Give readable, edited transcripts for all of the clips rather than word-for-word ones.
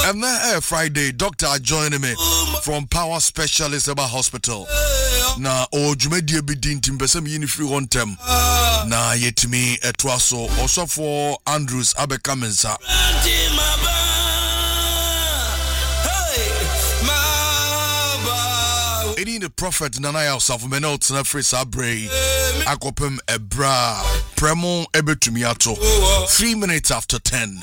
And then Friday, doctor joining me from Power Specialist Herbal Hospital. Na o jumedi ebidin timbesem yini free one tem. Na yetimi etwaso also for Andrews Abekamensa. Any the prophet Nanaya Safumeno Tnafri Sabre Akopem Ebra Premo Ebetumiato 3 minutes after 10.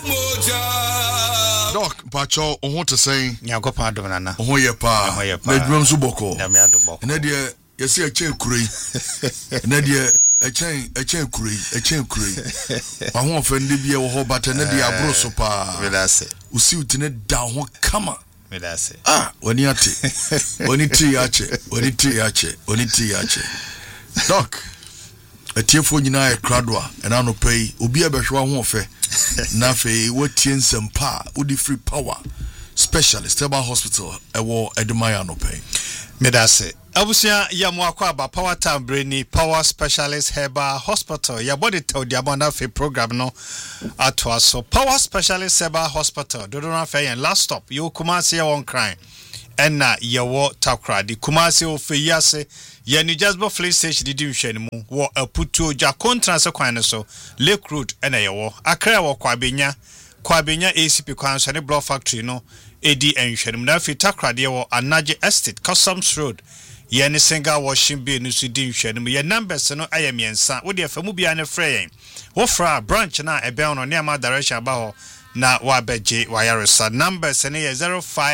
Doc Pacho on to say Yagopa Donana Ohoyepa Nedrum Suboko Nadia Yesi a chain curry Nadia a chain curry I won't offend Libya or Hobart Nadia Brosopa Usi Tinet down come on. When you Doc, a tear for Yina Cradwa, and I no pay, Ubia Bashwa Wonfe, Nafe, what tiens and pa, Udi free power, specialist, Herbal Hospital, a war at the Mayano pay. Medase. Abusia Yamwakwa ba Power Town Brainy Power Specialist Herbal Hospital. Your body told the Abona Fe program no atwa so Power Specialist Herbal Hospital. Dodona Fe and last stop. You Kumasi on crime. And na yawo takra di Kumasi o fe yase. Ye New Jasper Fleet Station di dimhwe mu wo aputo ja contrast kwan so Lake Road and yawo Accra wo kwabenya ACP kwan so ne block factory no edi enhwenum na fi takra de wo Anaje Estate Customs Road. Ye ne single washing be no so di nhwenum ye numbers no ayemiensa wo de afamu bia ne frɛ wo fra branch na ebe no ne ama direction aba ho na wa beje wa yaresa numbers ne ye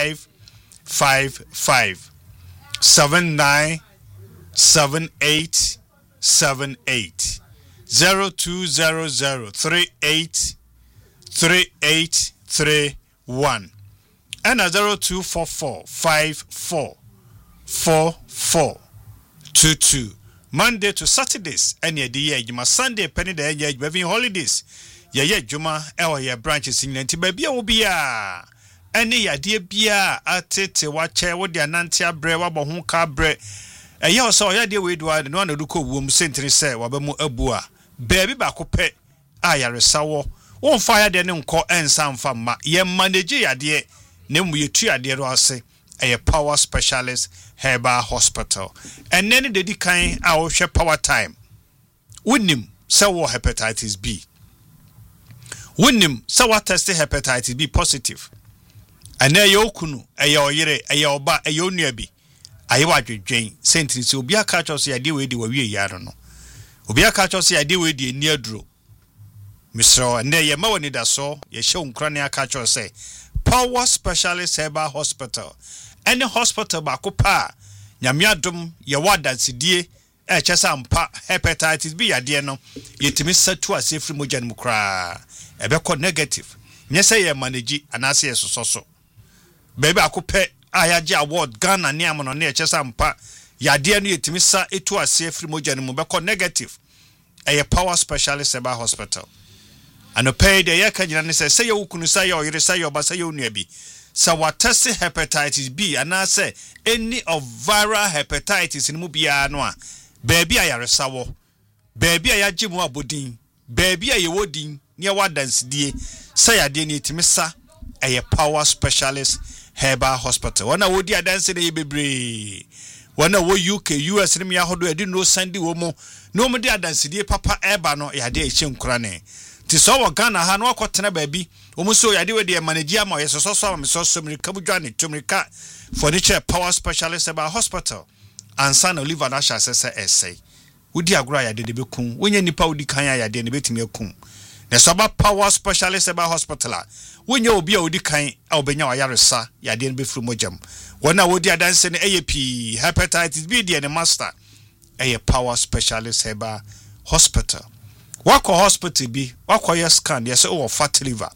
0555 797878 0200 3831 and 0244 544422 Monday to Saturdays and ye day you must Sunday penny day ye having holidays ye juma ewa ye branches in nti ba bia obia ene ya de bia atete wa che wo de anante abre wa bo ho ka abre eye so ya de we do no na do ko wom sentiri se wa ba mu abu a ba bi ba ko pe ayaresa wo won fa ya de ne nko ensa mfa ma ye manage ya de ne mu ye tu ade ro ase a Power Specialist Herbal Hospital. And then the kind our Power Time. Winim saw hepatitis B. Winim saw tested hepatitis B positive. And there you kunu, a yo yere, a yo ba, a yo nearby. I watch Jane, sentence will be a catch of the idea with the way yarono. Will be a catch of the idea with the near drew. Mr. And there ye mo need a saw, ye show crania catch or say Power Specialist Herbal Hospital. Any hospital bakopa nyamiadum ye wadansidie chesa ampa hepatitis B ade no yetimi satu asefri moja no kra ebeko negative nyese ye manage anase yesoso bebe akope ayaje award Ghana ne amono ne chesa ampa yade no yetimi sa etu asefri moja no beko negative Power Specialist Herbal Hospital anope de ye kanyina ne say ye wukunu say ye oyire say ye obasa ye onuabi. So what test hepatitis B and I say any of viral hepatitis in Mubia noa. Baby I are sawo. Baby I jimu abodin. Baby I wodin near what dance die. Say I didn't need missa a Power Specialist Herbal Hospital. When I would ya dance in a baby. When I were UK, US and me I didn't know Sandy Womo. No more dance die Papa Ebano ya de chim crane. Tiso Ghana ha no kwatena baby omuso yade we de manager ma yesoso me so mirika budwane tumrika furniture Power Specialist Herbal Hospital ansan Oliver Nasha sese essay wudi agura yade de bekum wonya nipa wudi kan yade ne betimi akum na so ba Power Specialist Herbal Hospital wonya obi a wudi kan a obenya wayaresa yade ne befru mojam wona wodi adanse ne AAP hepatitis B de ne master Power Specialist Herbal Hospital. Wako hospital bi wako ya scan yes o fat liver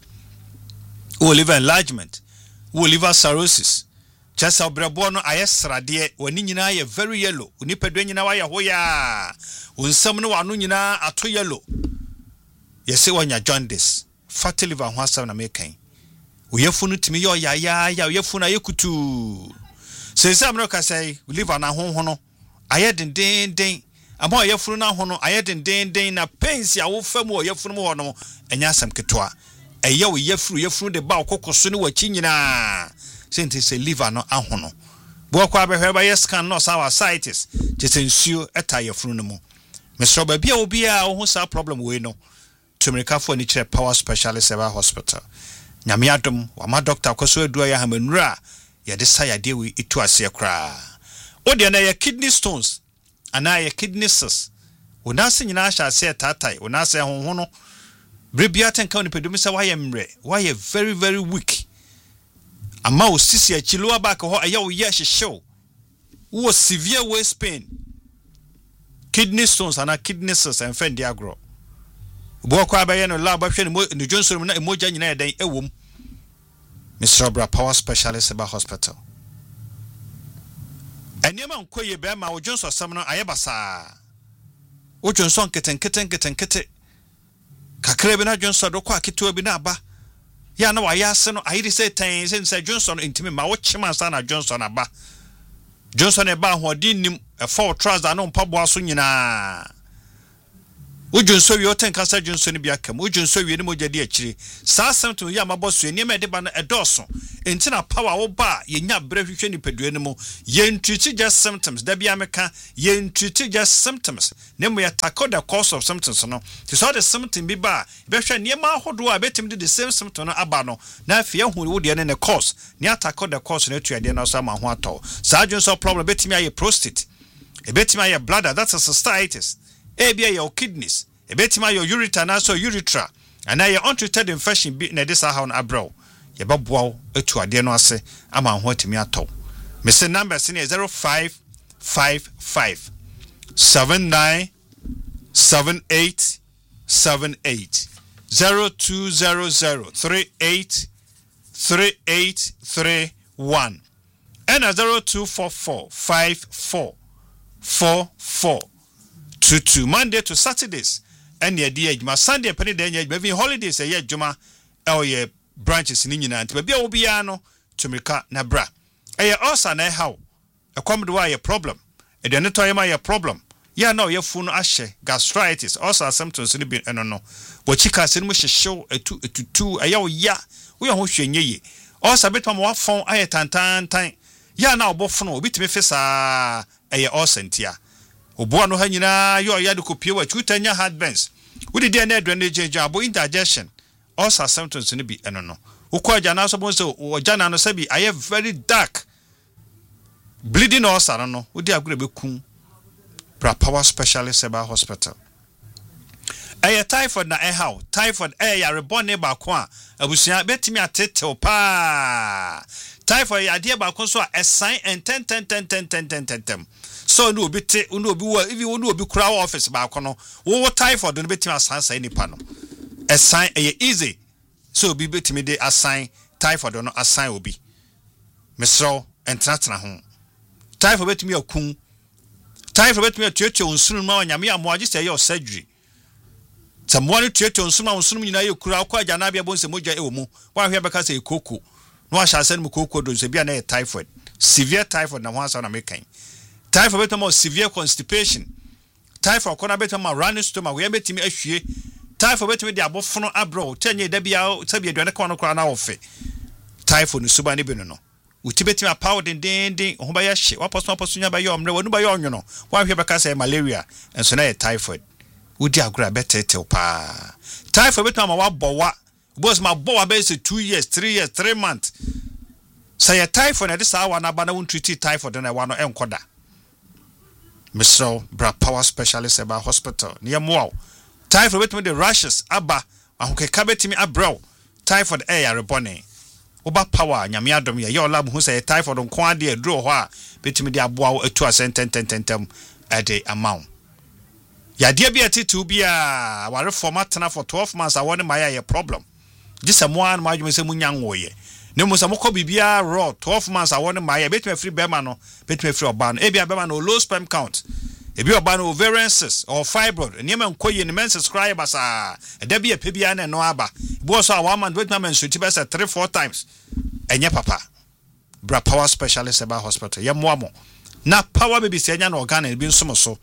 o liver enlargement o liver cirrhosis chesa obrebo no ayesrade wani nyina ye very yellow unipadwa nyina wa ye hoya unsam no wano nyina ato yellow yes wanya jaundice fat liver ho asam na mekan o yefunu timi yo ya yefunu ayekutu sesam no ka say liver na ho no ayedenden Amo yefunu na hono ayeden den na pensi a wo fam wo yefunu mo hono enya asem ketwa ɛyɛ wo yɛfuru de ba okokoso ne wachi nyina sente se liver no ahono bo kwa behwe ba scan no sa ascites jesensuo eta yɛfuru no mu mesro ba bia obi a wo hu sa problem we no tumirika fo ni kire power specialist eba hospital nyame adom wa ma doctor kwaso adua ya hamanura ye de sa yade we itu ase kra o de na ye kidney stones ana ye kidney cysts wona se nyina sha ase tatai wona se honho no brebia tenka ni pedumi se wa ye mre wa ye very very weak ama o sisi achilo back ho aya o ye hyehyew wo severe waist pain kidney stones ana kidney cysts en fe ndi agro bo kwa ba ye no lab hwe ni Johnson na emoja nyina ye den ewom Mr. Bra Power Specialist Eba Hospital eniema nkoye be ma o Johnson sam no ayebasa o Johnson keten kakra bi na Johnson do kwa ketewa bi na aba ya na wa yase no ayiri say tan say Johnson intimi ma wo chima sa na Johnson aba Johnson e ba hodin nim e four trouser no mpabo aso nyina o Johnson wi o ten kasa Johnson bi akam o Johnson wi ni mo jadi akire sa samto ya maboso eni ma de ba na edoso entina power wo ba ye nya brehwehwe ni padua ni mo ye ntreat just symptoms da bia meka ye ntreat just symptoms ne mo ya tackle the cause of symptoms no to so the symptom bi ba behwe ne ma hodo a betim de the same symptom no aba no na afia hu wo de ne cause ne tackle the cause no tuade na so ma ho ato sa Johnson problem betimi aye prostate e betimi aye bladder that's a cystitis ebia your kidneys ebetima your ureter na so urethra and your untreated infection be na this how na abrow ye beboa etu ade no ase ama ho atimi ato me se number se 0555 79 78 78 0200 38 3831 and 0244 54 44 22 Monday to Saturdays and the day my Sunday penny day maybe holidays a year juma ye branches in nyina nti bia obia no tumika na bra e also na how e come do a problem e de neto ye ma ye problem ya na ye fu no ahye gastritis also symptoms ni bi eno no wo chika se mu hyehyew etutu aya wo ya wo ye ho hwenye ye also betom wa fon aye tantantan ya na obofo no obitimi fesa eye also ntia oboa no ha nyina yo ya de kopie wa chutanya heartburns we dey na adwane jabo indigestion also symptoms ni bi eno no ukwaja na so bon se ojana no sabi aye very dark bleeding ulcer no we dey agure beku Bra Power Specialist Eba Hospital aye typhoid na how typhoid ya rebone ba ko a abusia betimi atete pa typhoid ya de ba ko so a sign and 10 so no obi te no obi wa if you no obi kura office ba kono wo typhoid no betimi asansa nipa no assign easy so obi betimi de assign typhoid no assign obi mesro entratna ho typhoid betimi akun typhoid betimi atuatua onsunu ma nyame amoagye se ye surgery samwa no tuatua onsunu nyina ye kura akwa agya na bia bonse moja ewo mu wa hwe beka se koko no ahya se no koko do se bia na typhoid severe typhoid na ho asa na mekan typhoid betimo severe constipation typhoid kona betimo running stomach we betimi ahwie typhoid betimi de abofono abro tanye da bia sabi aduane kwa no kra na ofe typhoid no suba ne bi no utibetimi apaw den ho ba ya hye waposo nya ba ye omre wanu ba ye onwono wa hwe beka se malaria enso na typhoid udi agura betetel pa typhoid betimi ma wabowa boss ma bowa be se 2 years 3 years 3 months say typhoid na this hour na ba na won treat typhoid na wa no enkoda Mr. Bra Power Specialist Eba Hospital near Moao. Typhoid betimi the rashes aba ahokeka betimi abrow typhoid ya rebone oba power nyame adom ye lab hu say typhoid nko ade adro ho a betimi de aboa atu asententem ade amount ya de bia titu bia ware format na for 12 months I want my problem this someone ma adwuma se munya nwoye ne mo samoko bibia raw 12 months I want my betimi free bema no betimi free oba no e bia bema no low sperm count e bi oba no ovarian cyst or fibroid enema nkoye ne men subscribers da bia pe bia na no aba bo so a one man betimi men so ti be 3-4 times enye papa Bra Power Specialist Eba Hospital ye moamo na power baby se nya na organ bi nsomo so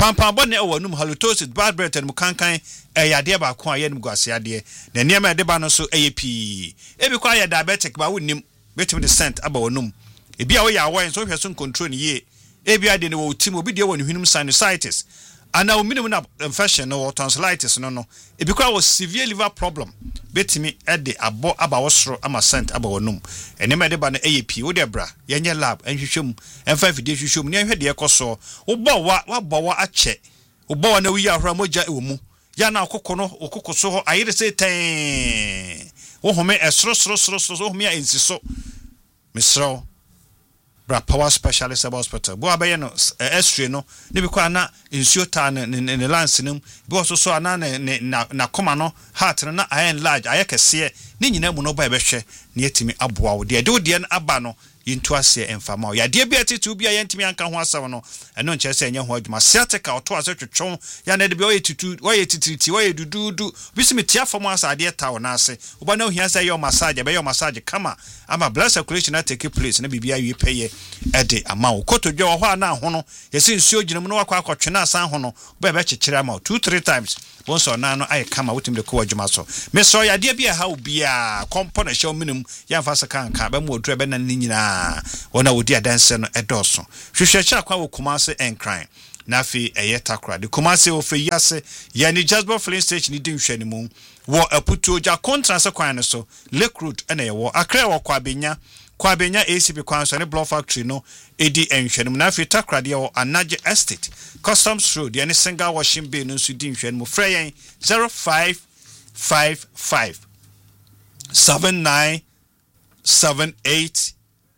pampa bɔne ɛwɔ num halitosis bad breath and mukankan ɛyade ba ko ayɛ num guase ade na nneɛma ɛde ba no so ɛyɛ pii ebi kwa yɛ diabetic ba wonim betim the scent aba wonum ebi a wo yɛ awɔn so hwɛ so control ne yie ebi ade ne wo tim obi de wɔ ne hwinum sinusitis ana o minimum na infection no tonsillitis no ebi kwa was severe liver problem betimi ede abo aba wosoro ama scent aba wonum enema de ba no AAP wo de bra yenye lab enhwehwem emfa fidie hwehwem ne ehwe de ekoso wo bɔ wa ache wo bɔ wa na wi ahora moja ewo mu ya na okoko no okoko so ho ayire se ten wo home esoro wo home a ensiso misro bra power specialist hospital bo abaye no x-ray no ne bi kwa na nsuo ta ne lance nim bi wo so ana na koma no heart na ayen large aye kese ne nyina mu no ba ebehwe ne yetimi aboa wo de na aba no yintu ase emfama ya de bi atitu bi ayentimi anka ho asaw no eno nche se enye ho adwuma sciatica oto ase twetwon ya na de bi oye titiriti oye dududu bisimi tia fam asade ta wo na ase oba na ohia se yo massage kama ama blood circulation na take place na bibia wi peye ede ama wo kotodwe wo ho na ho no yesi nsuo ginam no wakwa akotwe na asan ho no oba be kyekere ama 2-3 times bonso na no aye kama wotim de ko adwuma so meso ya de bi ha obia kompo na hye minimum ya mfasa kanka ba mu odru be na nyina wona wodi adanse no edoso hwehwecha kwa wo Kumasi enkran na afi Takra de Kumasi ofe yase ya ni Jasper filling station ni dinhwe ni mu wo aputo ja contrast kwan no so Lake Road ena ye wo Accra wo kwa benya ACP kwan so ne block factory no edi enhwe ni na afi Takra de wo Anaje Estate Customs Road ya ni single washing bay no so dinhwe ni mu frɛ yen 0555 79 78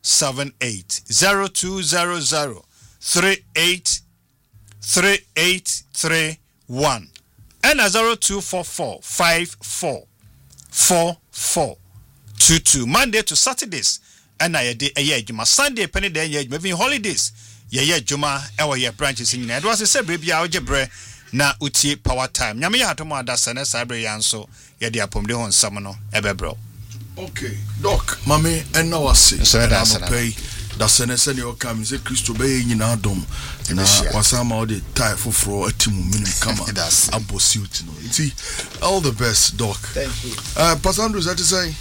0200 38 3831 and 0244 54 4422 Monday to Saturdays and I day a year juma Sunday penny day year maybe holidays ye juma ewa ye branches in it was a baby algebra na uti power time nyame ya hatomo adasa na sabre yanso ye de apomde hon samono ebebro. Okay, Doc, Mami, and now I say, pay the Senate your come, say Christo Bay in Adam, and was somehow the tie for a team minimum come out. That's ample suit. See, all the best, Doc. Thank you. Pastor that is say,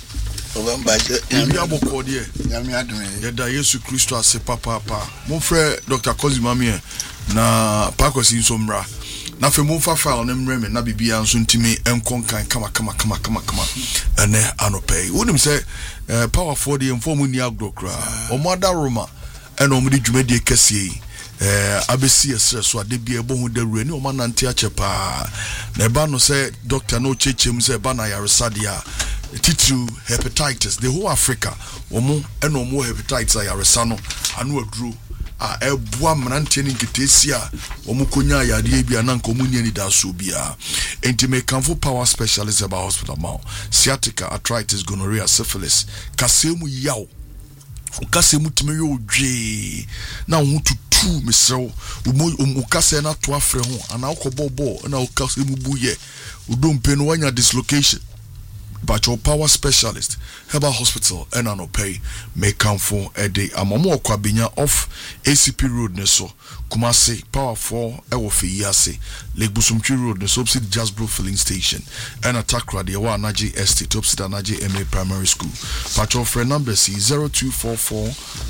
Yada Yesu Christo as a papa, mon frère Dr. Kozimami, na Paco Sin Sombra. Na fe mo fa file na mreme na bibia nso ntimi enkonkan kama ene anopay wonim se powerful de inform ni agrokra o moda roma ene o mudi dwumadi kese abesi esre so ade bia ebo hu dawure ni o manante achepa na eba no se doctor no chechem se eba na yaresadia titru hepatitis the whole Africa omo ene omo hepatitis ayaresa no anu aduro ebua mrante ni nketesia omukonya yade bia na nkomunya ni daso bia enti me kanfo power specialist about hospital ma sciatica arthritis gonorrhea syphilis kasemu yaw kasemu tmeyo odwe na hu tutu mesrew ukase na to afre ho ana okobobo na ukasemu buye udompe no wanya dislocation but your power specialist Herbal Hospital and Anopay may come for a day. Amamo Kwabinya off ACP Road Neso Kumasi Power 4 Ewofi Yase Lake Busumchi Road Neso opposite Jasbro Filling Station and Takra the Anaje Estate opposite Anaje MA Primary School. Patrol friend number C 0244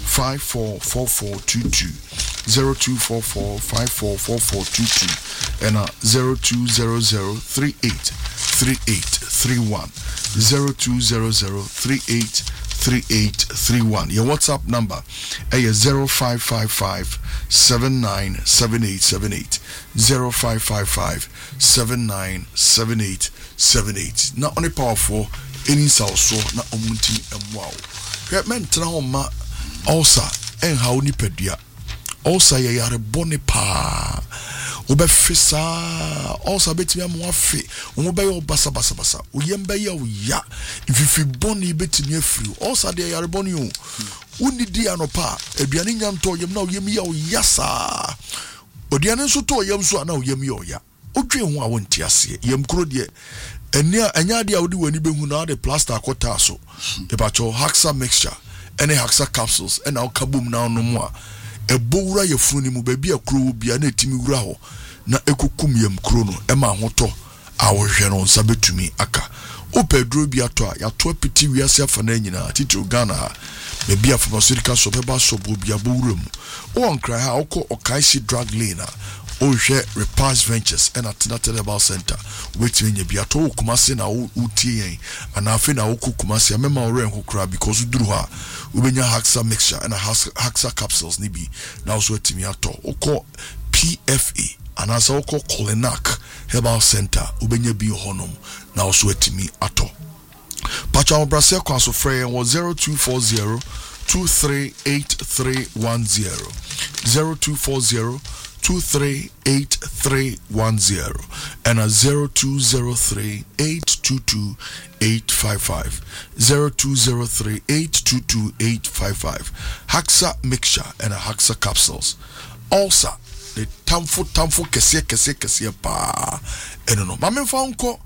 544422 0244 544422 and 0200 3831 0200383831. Your WhatsApp number is 0555 797878 0555 797878. Now only powerful any south so na omunti emwa. Men tena homa also en ha oni pedua. Also ye yare boni pa. Obe fisa also betimi amwafe obe yo basa oyembe ya oya ififi boni betimi afiri also de yare boni o uni di anopa aduane nyanto yem na oyem ya oya sa odiane nso to oyem so na oyem ya oya odwe ho a wonti ase yem kro de anya de awodi wani behu na de plaster akota so de bacho haxa mixture any haxa capsules and now kabum na no mo a ebowura yefunu ni mu ba bia kro bia na etimi wura ho na ekukum yam kuro no ema hoto a wohwe no nsa betumi aka opedro bi ato a yato apiti wiase afa na nyina titiri Ghana ha me bia pharmaceutical shop eba shop bi abowuram o nkra ha okọ Okaisi drug lane a ohwe Repast Ventures and Atenatele Herbal Center wetimi nya bia to Kumasi na utie yen ana afi na woku Kumasi amema ore nkokra because uduru ha ubenya Haxa mixture and Haxa capsules ni bi na also wetimi ato okọ PFA anasa okọ Kolinak Herbal Center ubenya bi honom na also wetimi ato Pacha Obrase kwaso frey was 0240 238310 0240 238310 and a 0203 822 855 0203 822 855 Haxa mixture and a Haxa capsules also the tamfo kese pa eno mame fa nko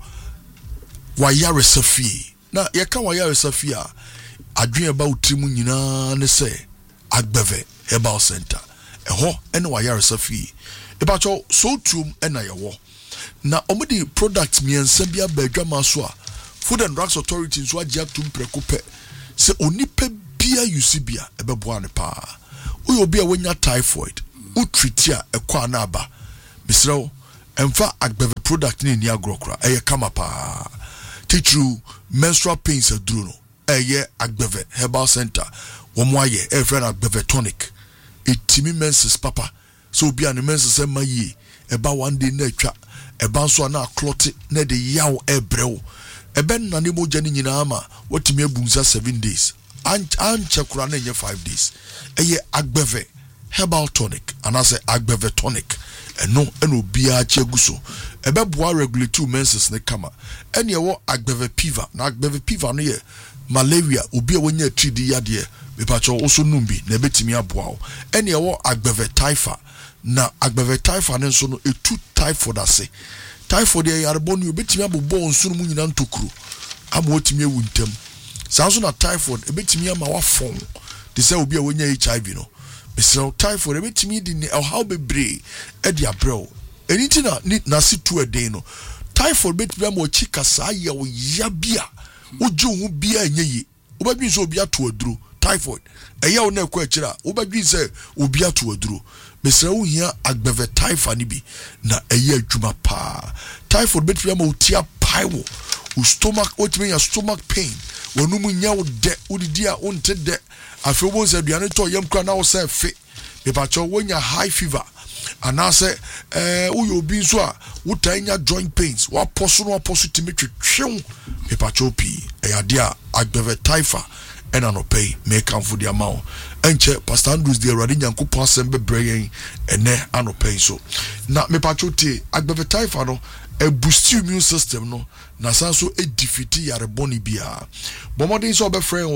wayare safi na yeka wayare safi a adwen ba utrimu nyina ne se Agbeve Herbal Center eho ene wayare safi ebacho so trum ena yewo na omudi product miensa bia badwama so a Food and Drugs Authority so agya tum prekope se onipa bia usibia ebeboa ne pa uyo bia wonya typhoid utreatia ekwa na aba misrew emfa Agbeve product ni agrokra eye kama pa titru menstrual pains aduro no eye Agbeve Herbal Center womo aye e friend Agbeve tonic etimi menses papa so bia ne menses mayi eba one day na atwa eba so na clot na de yaw ebrew eben na ne moja ni nyina ama watimi abunza 7 days anche kura na nye 5 days eye Agbeve Herbal tonic anase Agbeve tonic eno bia cheguso ebeboa regulate menses ne kama ene wo Agbeve piva na Agbeve piva no ye malaria obi a wonya tridi yade mepacho oso numbi na betimi aboa ene wo Agbeve typha na Agbeve typha ne nso no etu typhoid ase typhoid ye yarbonu betimi abobo nso mu nyina ntokuru ama otimi ewu ntem sanso na typhoid ebetimi ama wafon de se obi a wonya HIV no Mr. Typhoid ebetimi di ne how bebre e dia brew eniti na situ eden no typhoid betimi ama ochika saa ye wo yabia ojo hu bia enyeyi obadwin so obi ato aduro typhoid eya wo na ekwa akira obadwin se obi ato aduro Mr. wo hia Agbeve typha ni bi na eya adwuma pa typhoid betimi ama otia paiwo o stomach otimi ya stomach pain wonu mu nya wo de odidi a onte de afewo ze aduane to yam kra na wo se fe mepacho wonya high fever anase uyo obi nso a wotanya joint pains wa poso timi twetwe mepacho pi eyade a Agbeve typha ena no pay make am for the amount enche Pastor Andrews de Awurade Nyankopon asem bebrey ene anopay so na mepacho tie Agbeve typha no a boost immune system no na sanso e defeat yare boni bia bomodin so be friend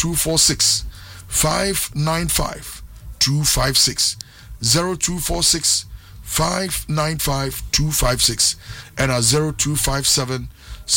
0246 595 256 0246 595 256 and a 0257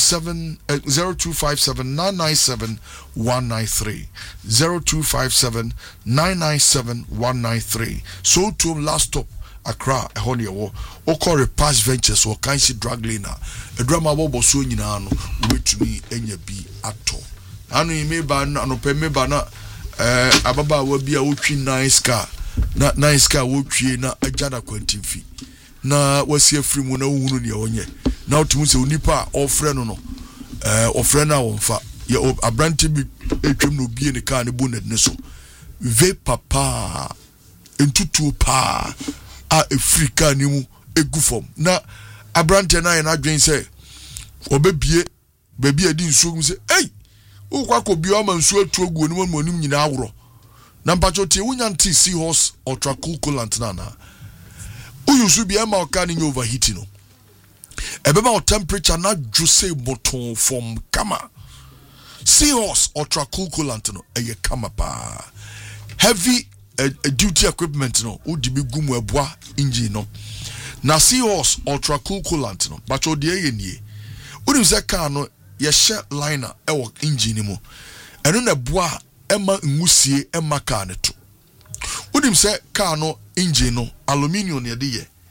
997 193 0257 997 193 so to last stop Accra ehone wo okọ Repast Ventures or Okaisi drug lane a drama bobo so nyina no wetumi enya bi ato anu imeba no pemeba na ababa wa bia wotwi nice car na nice car wotwie na ajada kwantimfi na wasi afiri mu na wohunu ne onye na otumu se onipa ofre no ofre na wonfa ye abrante bi etwem no bie ne car ne bonnet ne so ve papa entutu pa a Africa ni mu egufom na abrante na ye na adwen se obebie baabi adi nsuo mu se ei ukwa ko bi o ma nsuo atu ogu onum mu onim nyina awro na mpacho tie wunya nti Seahorse ultra cool coolant na uyusu bi ama oka ni overheat no ebeba o temperature na juse bottom from kama Seahorse ultra cool coolant no eye kama pa heavy duty equipment no udi bi gumu eboa engine no na Seahorse ultra cool coolant no bacho de ye nie udi se car no ye share liner ewo engine mu eno na boa ema ngusie ema car ne to udi se car no engine no aluminium ne de ye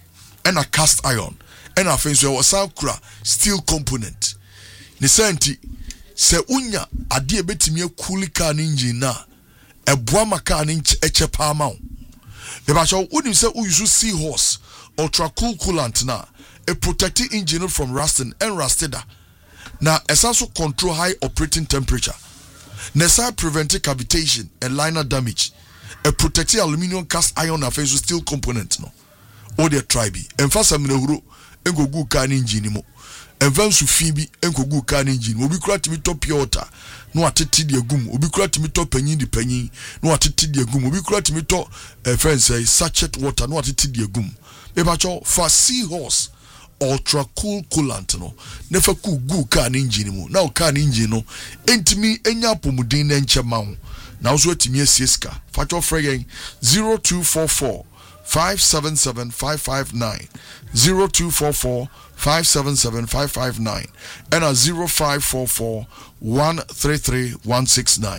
and a cast iron and a fence was kura steel component ne senti se unya ade betimi akuli car engine na eboa maka ne eche pa ma wo be ba cho unim se uyu Seahorse ultra cool coolant na a protecting engine from rusting and rustida na esaso control high operating temperature nesa prevent cavitation and liner damage a protecting aluminum cast iron and steel component no o de try bi emfasa mnehuro engogu car engine mo emfansu fi bi engogu car engine obi kura timi top pure water no atete de agum obi kura timi top panyin di panyin no atete de agum obi kura timi top friends say sachet water no atete de agum e ba cho for Seahorse ultra cool coolant no nefa ku gu car engine mu na o car engine no entimi enya pomudin na nchema ho na wo so atimi asieska fa cho fregen 0244 577 559 0244 577 559 and a 0544 133 169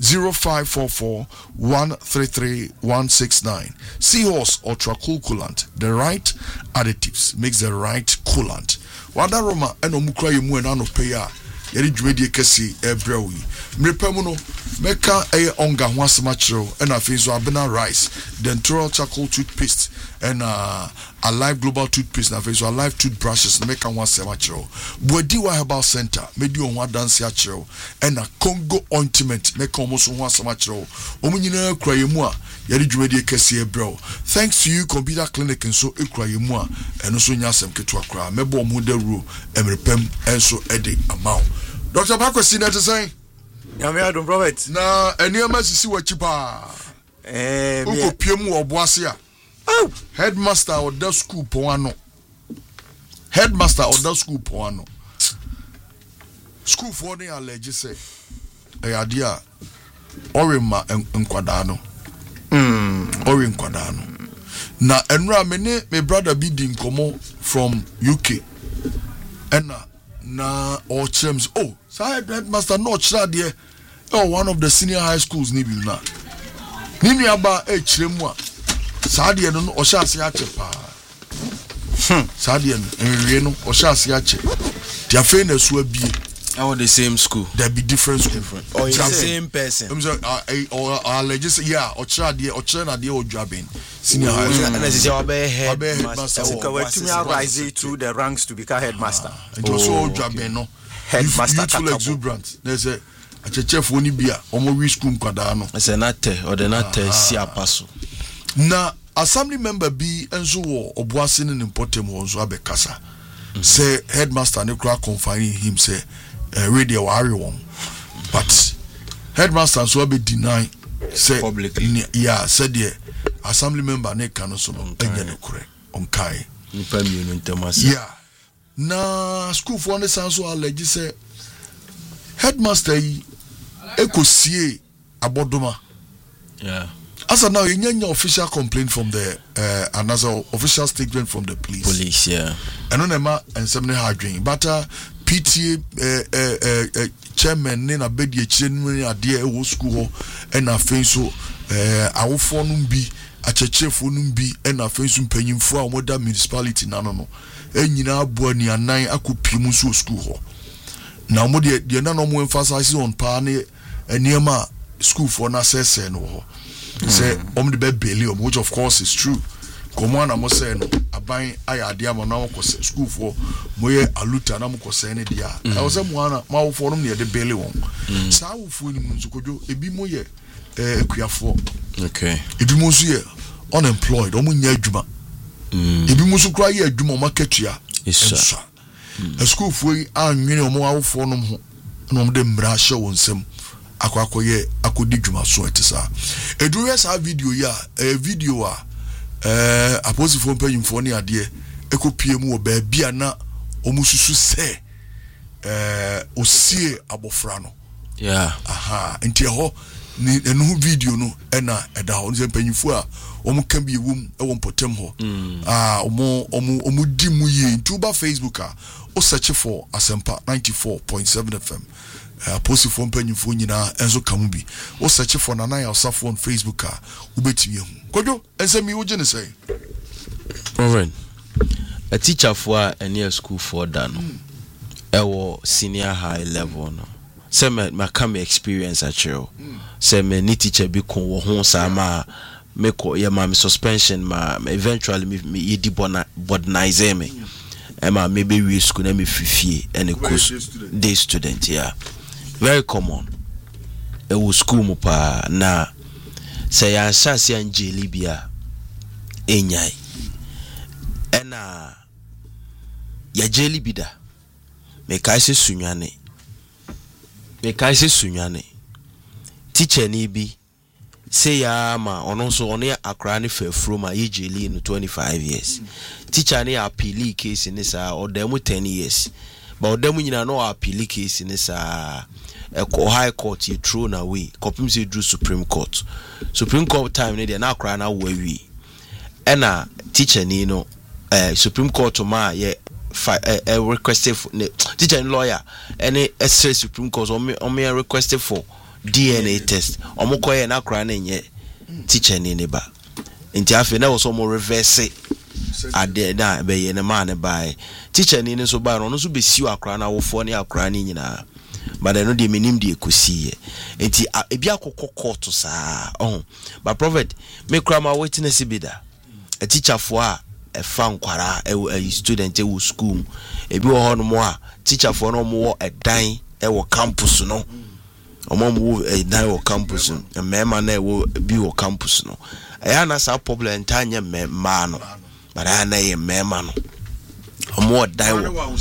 0544 133 169. Seahorse ultra cool coolant, the right additives makes the right coolant. Wada Roma and omukra yemu and ano paya yeri dwedi kesi ebrewi mrepamuno meka onga ho asemachiro and afinso abena rice dentural charcoal toothpaste and Alive Global toothpaste na afinso Alive toothbrushes meka ho asemachiro Bwediwa Herbal Center medi on ho dance achiro and a Congo ointment meka omo so ho asemachiro omunyina kura yemu a yeri dwedi kesi ebrew. Thanks to you computer clinic nso ekura yemu a eno so nya asem keto akura mebo omo dawuro emrepam enso ede amount. Dr. Bakwesi na to say Yami Adom Prophet. Na eniema sisi wachi pa. Uko piemu oboase a. Oh, headmaster of the school poano. Headmaster of the school poano. School for the allege say idea orima nkwadano. Ori nkwadano. Na enra me brother be din komo from UK. Na or Chems. Oh, headmaster no chira there. Oh, one of the senior high schools ni bi na. Nini aba chiremu a. Sadia no oshase ache pa. Sadia no no oshase ache. Dia fe na so abie. All the same school. There be different school. Or the same person. Or legis yeah, or chira na dia odwaben. Senior high school. And as headmaster. So rise through the ranks to become headmaster. It was so odwaben no. Headmaster youthful exuberant. There's a chef woni bia omo wi school kwada no. Say nate or the nate si apaso. Na assembly member bi enso wo oboase ne important wo nso abekasa. Say headmaster ne kra confining him say radio worry won. But headmaster so be deny say publicly. Yeah, said the assembly member ne kan so no enye ne kure onkai. Nipa mi no ntamasa. Yeah. Na school for the sanso allege say headmaster yi ekosie abodoma. Yeah. As of now, you need an official complaint from the another official statement from the police. Police, yeah. And on Emma and something hard drink. But PTA chairman in a bed ye chin a dear old school and a face so our phone be a church phone be and a face paying for our modern municipality. No. And you know, Buani and 9 Akupimusu school. Now, more the no more emphasis on Pane and Niema school for an assessor no. Say the bed belly, which of course is true. Come on, I'm saying, I buy idea now school for Moye Aluta Namukosene dia. I was a one mouth for near the belly one. So I will fool him to go a bit more for. Okay. If you must hear unemployed, Omunya Juma. If you must cry a Juma market ya. Yes, a school for you more for no them brasha on some. Akwakoye akodijuma so etisa edure sa video ya video a aposifo mpanyimfo ne ade ekopie mu oba bia na omususu se osie abofra no yeah nti ho ni enu video no na eda ho nse mpanyimfo a omuka bi ewum ewo mpotem ho omu di mu ye ntuba Facebook a o search for Asempa 94.7 FM post for mpanyimfo nyina enso kamubi o search for Nana Osafo on Facebook a ubetimi hu kojo ensemi wo gene say Reverend a teacher for a near school for done. Senior high level no. Say my come experience at you. Say me ni teacher be kon ho sama me ko ya ma suspension ma eventually me yedi bodnize me. Emma maybe we school na me fifie and a course day student yeah. Very common. E wo school mu pa na say ya shase angeli bia enyai. Ena ya jeli bida. Me kaise sunyane. Teacher ni bi say ya ma ono so ono akra ne fafro ma ye jeli in 25 years. Teacher ni appeal case ni sa o dem 10 years. But odem nyina no appeal case ni sa high court you thrown away. Kopim say drew Supreme Court. Supreme Court time ni dey na akra na wawi. Ena teacher ni no Supreme Court ma ye requested for teacher and lawyer any Supreme Court or me requested for DNA test or mokoye na kran enye teacher ni ba nti afi na was more reverse ade na be ye na man by teacher ni so ba no so be siu akra na wo fo ne akra ni nyina but I know the minim de ekosi nti ebi akokọ court sa but prophet me kra ma witness bi da a teacher for a fan kwara a student e school ebi wo ho no mo a teacher for no mo a dan e wo campus no omo mo a dan wo campus no mema na e wo bi wo campus no aya na sa problem tanya ma no but aya na ye mema no omo dan wo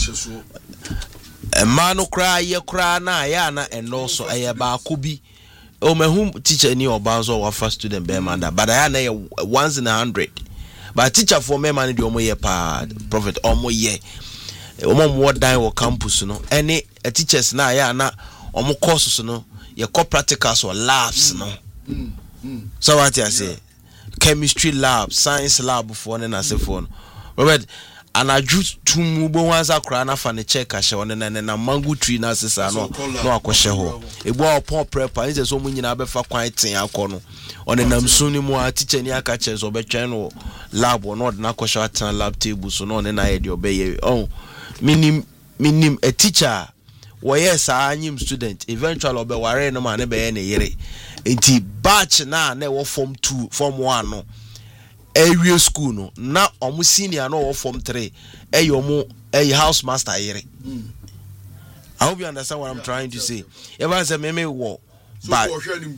ma no kra ye kra na aya na eno so aya ba ko bi o mahum teacher ni oba so wa first student be man da but aya na ye once in 100. But teacher for me man the omo ye pa prophet omo ye omo mo dan wo campus no any teachers na ya na omo courses no ye co practicals or labs no so what you say chemistry lab science lab for na say for no Robert and I just two mubo wanza kra na fa ne check ahye one na mango tree na sesa no akwhye ho egbo opon prepare nse so mu nyina be fa kwan ten akọ one nam suni mu a teacher ni aka che so be twen no lab no na akwhye atan lab table so no na ye de obeye minim a teacher wo yes anyim student eventually obe ware no ma ne be ne yere enti batch na wo form 2 form 1 no area school no na omu senior no form 3 eyomu house master yere. I hope you understand what I'm trying to say. Ever say me wo but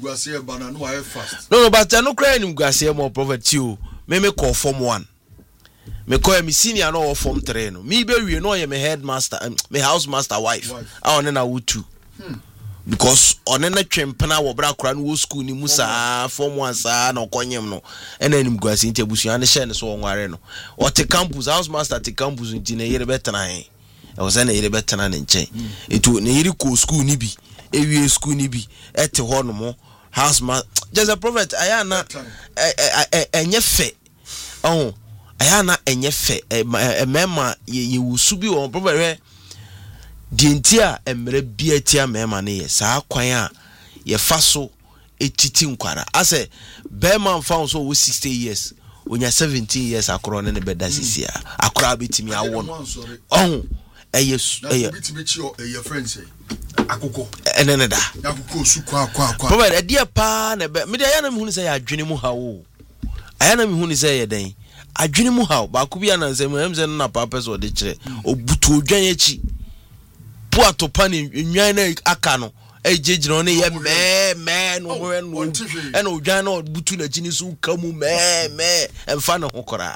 no but I no cry nim guase more prophet you me call form 1 me call me senior no form 3 no me be we no me headmaster me house master wife I on na wo 2 because onena twempena wo bra kra no wo school ni musa form 1 sa na okonyem no ena nim guase nti abusua ne hye ne so wonware no o te campus house master te campus nti na yere betena he e wo se na yere betena ne nchen etu ne yere ko school ni bi ewie school ni bi ete ho no mo house master just a prophet ayana enye fe ayana enye fe mema ye wusu bi wo prophet dientia emre biatia mema ne ye saa kwan a ye faso etiti nkwara ase be man fa so wo 60 years onya 17 years akoro ne beda sisia akoro betimi awo no eye betimi chi eye friends akoko enene da akoko su kwa prophet edia pa na be me de ayana me hunu se ya adwene mu hawo ayana me hunu se ye den adwene mu hawo ba ko bia na nsem emze na papa so de kire obutu odwan echi puato pani nwan na aka no ejejira no ye me no eno odwan na butu na chini so kamu me emfa na hokora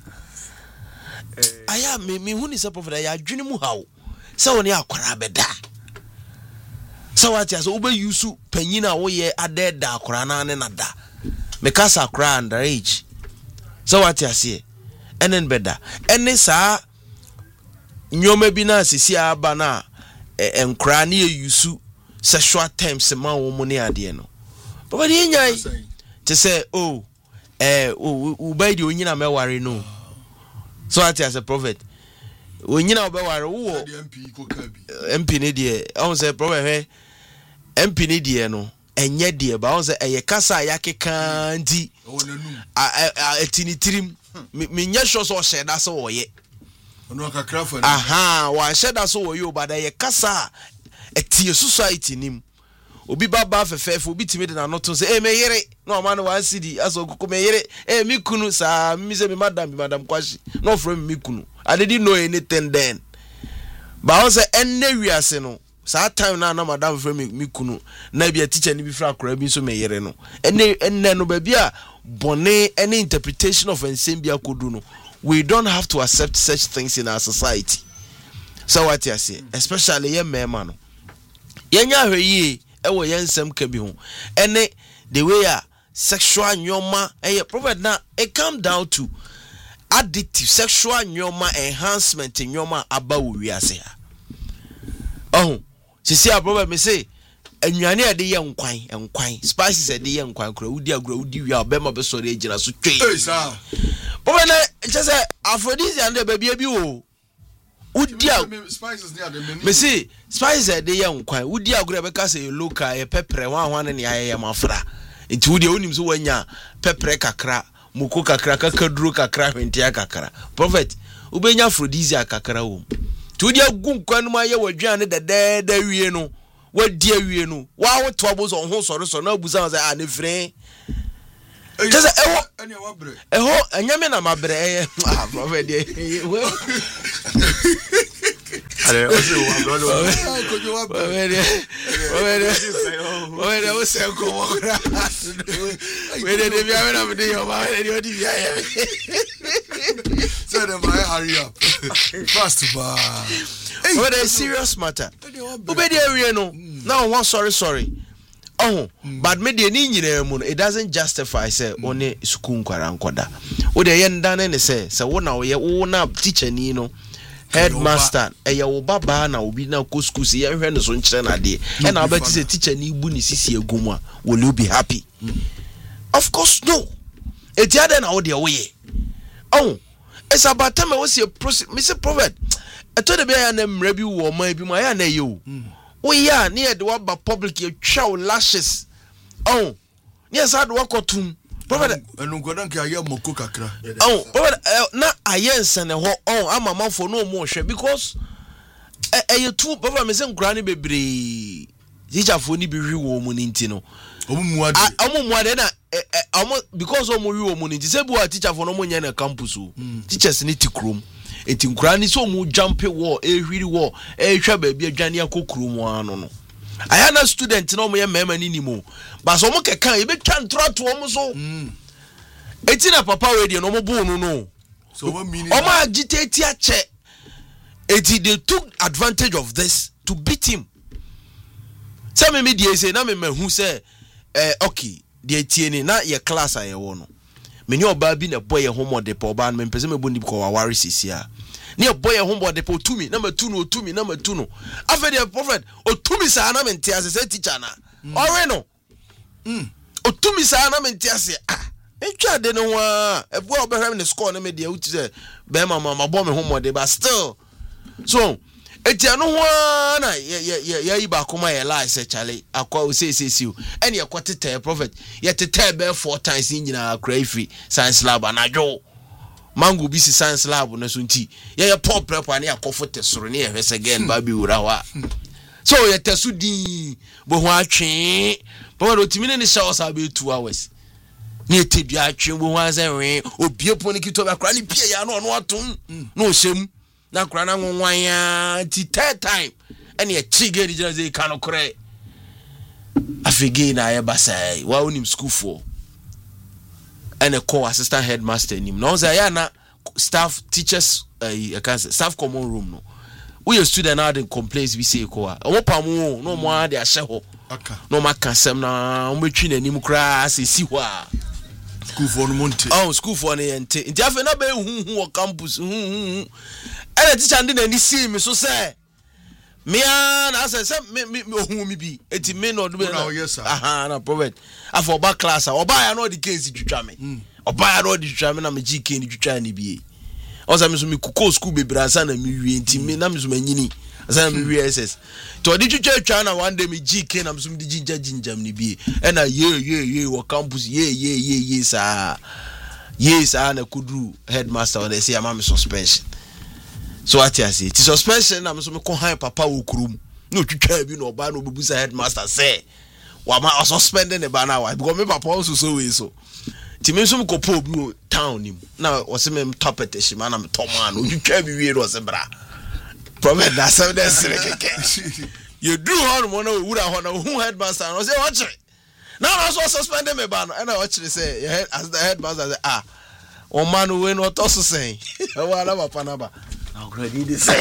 aya me huni se prophet ya adwene mu hawo se woni akora beda se wati aso obe yusu panyina wo ye adeda akora na ne nada me kasa akora underage se wati ase enen beda ene sa nyoma bi na sisi aba na enkra na yusu sexual terms ma wo mu ne ade no baba de nyai te say ubai de onyina meware no so ati as a prophet onyina obeware wo MP ne de on say prophet MP ne de no enye de ba on say eye kasa ya keka nti etinitirim me nya sure so sheda so woye ono kakra fa aha wa sheda so woye ba da ye kasa etie society nim obi baba fefefo obi timi de na no to say me yere no man wan city aso kokko me yere mi kunu sa mi say me madam kwashi no from mi kunu I didn't know anything then but I say enne wiase no sa time na madam from mi kunu na bia teacher ni bi fra akora bi so me yere no enne no ba bia bone any interpretation of ensembia kodu no we don't have to accept such things in our society. So what you say, especially ye mema no yenya hweyi ewo yensem ka bi ho ene the way sexual nyoma prophet na it come down to addictive sexual nyoma enhancement nyoma aba wo wiase ha oh sisi prophet me say anwane ade ye nkwan spices ade ye nkwan kura wudi wi abema be sori agina so twe prophet na just say aphrodisiac and baby bi wo wudi spices near the menu me see spices ade ye nkwan wudi agura be ka say local e pepper wan ne aye mafra nti wudi onim so wanya pepper kakra muko kakra kakaduro kakra hwentia kakra prophet ubenya aphrodisiac kakra wo tudi agu nkwan ma ye wadwan de wie no wadi awie no wa wo to abo so ho soro na abusa say a ne frɛ kasa eho anyame na mabre prophet dey ale o se wa brother o se ko mo kra we dey be am na dey yo ma dey odi bia ya so dem I hurry up fast ba what a serious matter obedi awie no now one sorry oh but me dey ni nyina mu no it doesn't justify say one school nkwara nkoda wo dey ye ndane ne say wo na wo na teacher ni no headmaster wo baba na obi na ko school si ye hwe ne so nkire na de e na abati say teacher ni bu ni sisi egum a will you be happy? Of course no. Etiade na wo de wo ye oh it's about time we see a Mr. Prophet I told the bear na mra bi wo man bi ma ya na ye o we ya near the one public you chow lashes oh yes I do wakotum prophet enu godan ka ya moko kakra oh prophet na ayense ne ho oh ama manfo no mo hwe because you two prophet me say nkura ne bebre teacher fo ni bi hwi wo mu ni nti no omuade na because omu hwi wo mu ni nti se bu a teacher fo no mo nya na campus o teachers ni tikrom eti nkura ni so mu jump wall ehwiri wall ehwa ba bia adwane akokuru mu ano no aya na student no mo ye mema ni nimo ba so mo keka e betwa ntroto mo so eti na papa we de no mo bu no so what meaning o ma agitate ache eti they took advantage of this to beat him say me dey say na me hu say okay dey tie ni na ye class aye wo no me ni oba bi na boy ye homo de po ba no me pese me boni ko waware sisia ne boy homo de po tumi na matu no afa de prophet otumi sa na mente ase say teacher na ore no otumi sa na mente ase etwa de no wa e bo obehwem ne score na me de uti say be mama bo me homo de but still so etia no ho na ye yi ba koma ye lie say chale akwa o say ene ye kwatete prophet ye tete be 4 times nyina akra ifi science lab anadwo mango bi si science lab na so nti ye pop prep na yakofo tesoro ne ye hwese again ba bi wura wa so ye tesu din bo ho atwe prophet otimi ne show sa be 2 hours ne tedu atwe bo ho azen obie poni kito ba kra ne pie ya no atom no hyem na kra na nwan ya ti third time ene ye chige di jase kanu kre afige na ye basai wa onim school for ene call assistant headmaster nim no say ya na staff teachers staff common room no we a student na dey complaints we say ko a o pamu no mo a dey ahye ho no makasem na o metwi na nim kra se si ho a school for no monte school for ne ente nti afa na be hu o campus hu ene teacher ndi na ni see me so say me na say me hu mi bi eti me no do be na na prophet afa oba class oba ya no the case twitwa me oba ya no the twitwa me na me gk ni twitwa ni bi o say me so me kuko school be bransa na me wie enti me na me so manyini asa me VSS to di twetwa na one day me GK na msum di ginger ni bi e na ye wo campus ye sa na kudru headmaster on say am suspension so what you say ti suspension na msum ko han papa wo kurum no twetwa bi no ba no bebusa headmaster say wa ma suspending the ba na why because me papa also so we so ti me msum ko po bi town nim na wo se me top petition na me toma no twetwa bi we no se bra prophet na say dey sire you do on one wura hona who headmaster no say watch it now so suspend me ban and I watch it say as the headmaster say o man we no to so say wa na papa na ba now ready dey say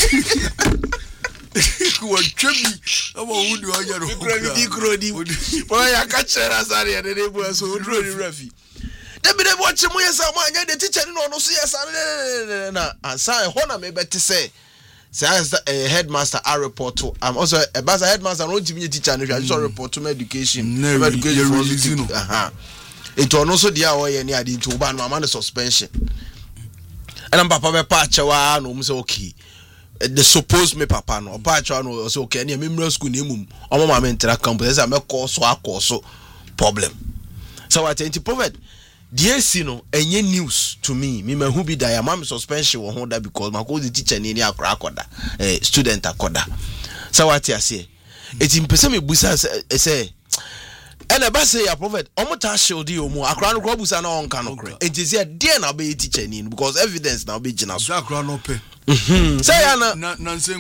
ku twemi aba wudi onya ro krodi bo ya ka chera sare ya dey bo so dro ni rafi dey be dey watch mo yes am anya the teacher no so yes na ansa hona me bet say as a headmaster I report to I'm also a basa headmaster no timi teacher no I just report to education it on also dia o ye ni ade nti oba no am suspension and papa be pa chewa no say okay the suppose me papa no pa chewa no say okay na me school na emum o mama me ntira campus say me so problem so what anti prophet DSC no enye news to me mahu bi da ya mam suspension wo ho da because my the teacher ni akora akoda student akoda so what you say eti mpese me busa say ene ba say ya prophet omuta shield yi omu akora no busa na onka no kre enti say dey na be teacher ni because evidence na be gina so akora no pe say ya na